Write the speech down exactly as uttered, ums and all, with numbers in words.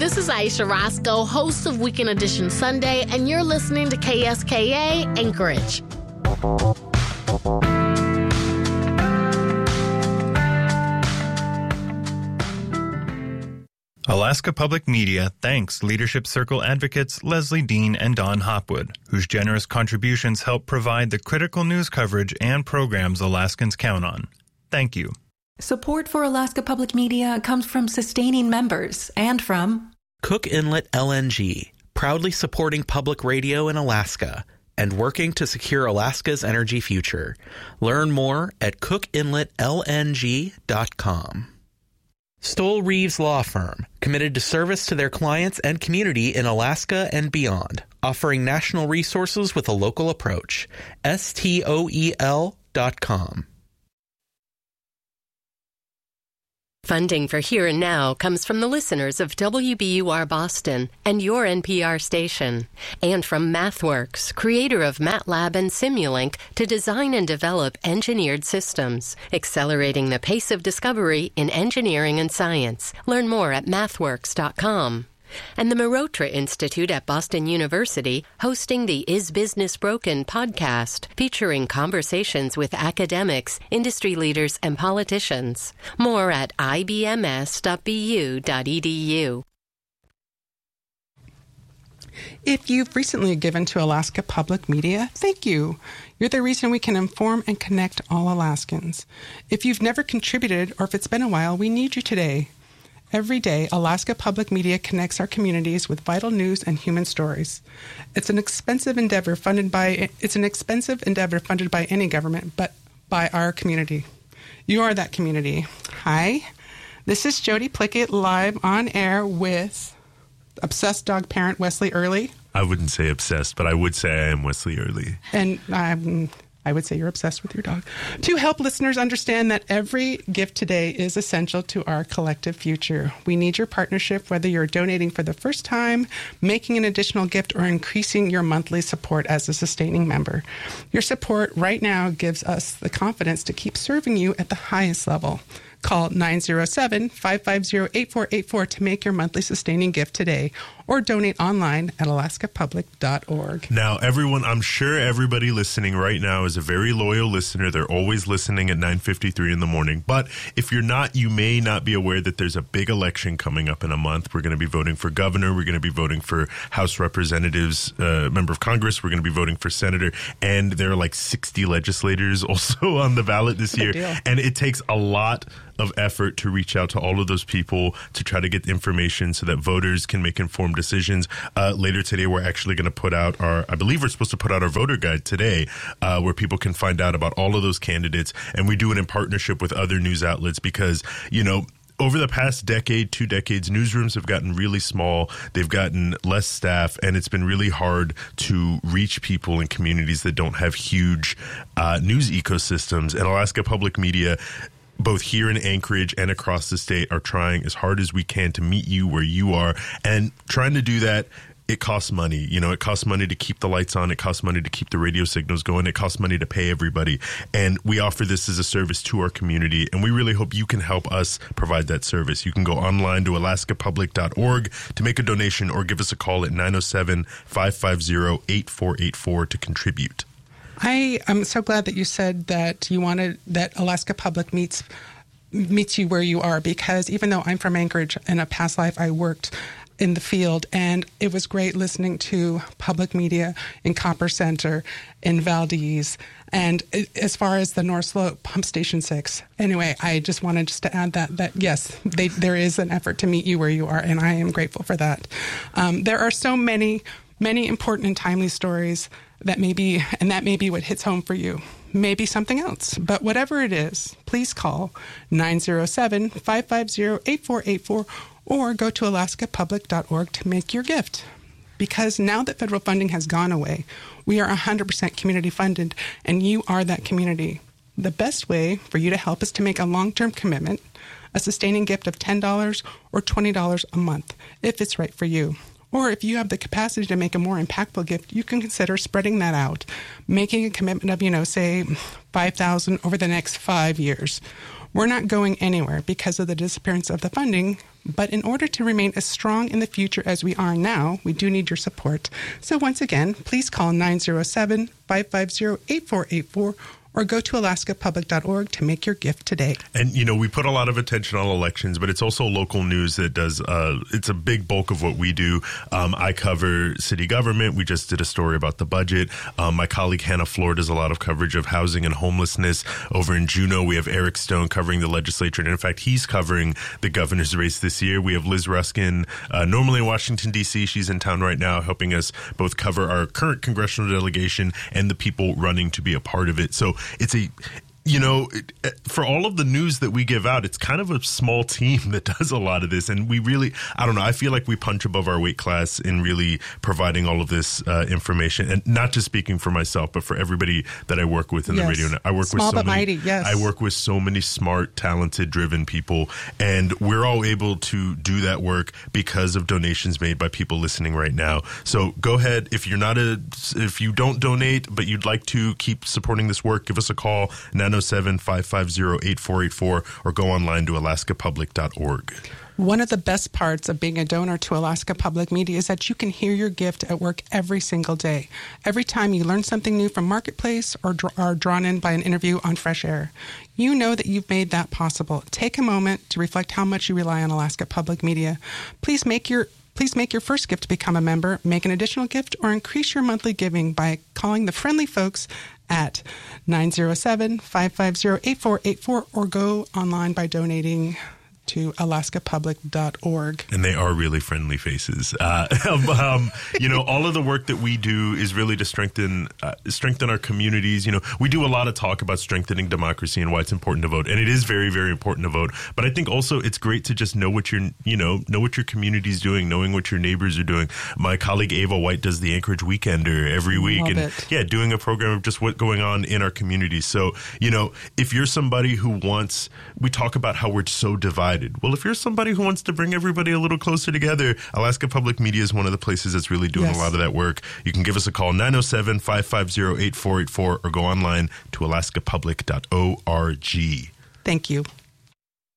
This is Aisha Roscoe, host of Weekend Edition Sunday, and you're listening to K S K A Anchorage. Alaska Public Media thanks Leadership Circle advocates Leslie Dean and Don Hopwood, whose generous contributions help provide the critical news coverage and programs Alaskans count on. Thank you. Support for Alaska Public Media comes from sustaining members and from Cook Inlet L N G, proudly supporting public radio in Alaska and working to secure Alaska's energy future. Learn more at cook inlet l n g dot com. Stoll Reeves Law Firm, committed to service to their clients and community in Alaska and beyond, offering national resources with a local approach. S T O E L dot com. Funding for Here and Now comes from the listeners of W B U R Boston and your N P R station, and from MathWorks, creator of MATLAB and Simulink, to design and develop engineered systems, accelerating the pace of discovery in engineering and science. Learn more at mathworks dot com. And the Marotra Institute at Boston University, hosting the Is Business Broken podcast, featuring conversations with academics, industry leaders, and politicians. More at i b m s dot b u dot e d u. If you've recently given to Alaska Public Media, thank you. You're the reason we can inform and connect all Alaskans. If you've never contributed, or if it's been a while, we need you today. Every day, Alaska Public Media connects our communities with vital news and human stories. It's an expensive endeavor funded by it's an expensive endeavor funded by any government, but by our community. You are that community. Hi, this is Jody Plickett live on air with obsessed dog parent Wesley Early. I wouldn't say obsessed, but I would say I am Wesley Early. And um, I would say you're obsessed with your dog. To help listeners understand that every gift today is essential to our collective future. We need your partnership, whether you're donating for the first time, making an additional gift, or increasing your monthly support as a sustaining member. Your support right now gives us the confidence to keep serving you at the highest level. Call nine zero seven, five five zero, eight four eight four to make your monthly sustaining gift today, or donate online at alaska public dot org. Now, everyone, I'm sure everybody listening right now is a very loyal listener. They're always listening at nine fifty-three in the morning. But if you're not, you may not be aware that there's a big election coming up in a month. We're going to be voting for governor. We're going to be voting for House Representatives, uh, member of Congress. We're going to be voting for senator. And there are like sixty legislators also on the ballot this year. Deal. And it takes a lot of effort to reach out to all of those people to try to get information so that voters can make informed decisions. Uh, later today, we're actually going to put out our, I believe we're supposed to put out our voter guide today, uh, where people can find out about all of those candidates. And we do it in partnership with other news outlets because, you know, over the past decade, two decades, newsrooms have gotten really small. They've gotten less staff, and it's been really hard to reach people in communities that don't have huge uh, news ecosystems. And Alaska Public Media, both here in Anchorage and across the state, are trying as hard as we can to meet you where you are. And trying to do that, it costs money. You know, it costs money to keep the lights on. It costs money to keep the radio signals going. It costs money to pay everybody. And we offer this as a service to our community. And we really hope you can help us provide that service. You can go online to alaska public dot org to make a donation, or give us a call at nine oh seven, five five zero, eight four eight four to contribute. I am so glad that you said that you wanted that Alaska Public meets meets you where you are, because even though I'm from Anchorage, in a past life I worked in the field, and it was great listening to public media in Copper Center, in Valdez, and as far as the North Slope, Pump Station six. Anyway, I just wanted just to add that, that yes, they, there is an effort to meet you where you are, and I am grateful for that. Um, there are so many, many important and timely stories that may be, and that may be what hits home for you. Maybe something else. But whatever it is, please call nine zero seven, five five zero, eight four eight four or go to alaska public dot org to make your gift. Because now that federal funding has gone away, we are one hundred percent community funded, and you are that community. The best way for you to help is to make a long-term commitment, a sustaining gift of ten dollars or twenty dollars a month, if it's right for you. Or if you have the capacity to make a more impactful gift, you can consider spreading that out, making a commitment of, you know, say five thousand dollars over the next five years. We're not going anywhere because of the disappearance of the funding, but in order to remain as strong in the future as we are now, we do need your support. So once again, please call nine zero seven, five five zero, eight four eight four or go to alaska public dot org to make your gift today. And, you know, we put a lot of attention on elections, but it's also local news that does, uh, it's a big bulk of what we do. Um, I cover city government. We just did a story about the budget. Um, my colleague Hannah Floor does a lot of coverage of housing and homelessness. Over in Juneau, we have Eric Stone covering the legislature. And in fact, he's covering the governor's race this year. We have Liz Ruskin, uh, normally in Washington, D C. She's in town right now helping us both cover our current congressional delegation and the people running to be a part of it. So it's a, you know, for all of the news that we give out, it's kind of a small team that does a lot of this. And we really, I don't know, I feel like we punch above our weight class in really providing all of this uh, information. And not just speaking for myself, but for everybody that I work with in yes. the radio. I work Small with so but many, mighty, yes. I work with so many smart, talented, driven people. And we're all able to do that work because of donations made by people listening right now. So go ahead. If you're not a, if you don't donate, but you'd like to keep supporting this work, give us a call, nine oh seven, five five zero, eight four eight four, or go online to alaska public dot org. One of the best parts of being a donor to Alaska Public Media is that you can hear your gift at work every single day. Every time you learn something new from Marketplace or dr- are drawn in by an interview on Fresh Air, you know that you've made that possible. Take a moment to reflect how much you rely on Alaska Public Media. Please make your Please make your first gift to become a member, make an additional gift, or increase your monthly giving by calling the friendly folks at nine zero seven, five five zero, eight four eight four or go online by donating to alaska public dot org. And they are really friendly faces. Uh, um, you know, all of the work that we do is really to strengthen uh, strengthen our communities. You know, we do a lot of talk about strengthening democracy and why it's important to vote, and it is very, very important to vote. But I think also it's great to just know what your, you know, know what your community's doing, knowing what your neighbors are doing. My colleague Ava White does the Anchorage Weekender every week, Love and it. yeah, doing a program of just what's going on in our community. So, you know, if you're somebody who wants, we talk about how we're so divided. Well, if you're somebody who wants to bring everybody a little closer together, Alaska Public Media is one of the places that's really doing Yes. a lot of that work. You can give us a call, nine oh seven, five five zero, eight four eight four, or go online to alaska public dot org. Thank you.